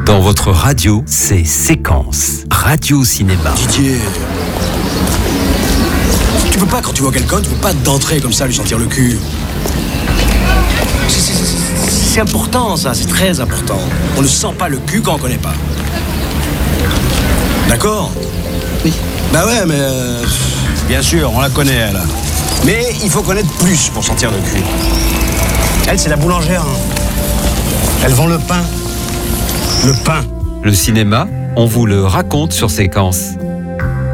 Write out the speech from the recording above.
Dans votre radio, c'est Séquence. Radio Cinéma. Didier, tu peux pas, quand tu vois quelqu'un, tu peux pas d'entrer comme ça, lui sentir le cul. C'est important, ça, c'est très important. On ne sent pas le cul quand on connaît pas. D'accord ? Oui. Bah ouais, mais bien sûr, on la connaît, elle. Mais il faut connaître plus pour sentir le cul. Elle, c'est la boulangère. Elle vend le pain. Le pain. Le cinéma, on vous le raconte sur Séquence.